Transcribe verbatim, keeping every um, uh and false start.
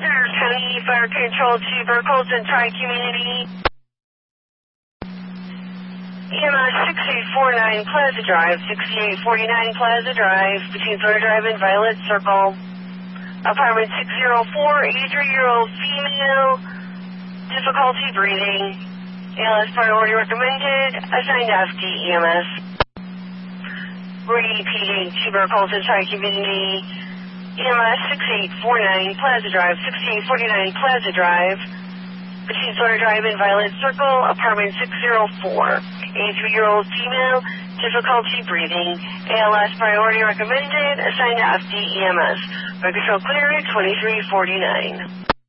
County Fire Control to Burkholz Tri-Community. E M S sixty-eight forty-nine Plaza Drive, sixty-eight forty-nine Plaza Drive, between Florida Drive and Violet Circle. Apartment six oh four, eighty-three-year-old female, difficulty breathing. A L S priority recommended, assigned F D E M S. Repeating to Burkholz Tri-Community. E M S sixty-eight forty-nine Plaza Drive, sixty-eight forty-nine Plaza Drive, between Florida Drive and Violet Circle, apartment six oh four. eighty-three-year-old female, difficulty breathing. A L S priority recommended, assigned to F D E M S. By control clear, twenty-three forty-nine.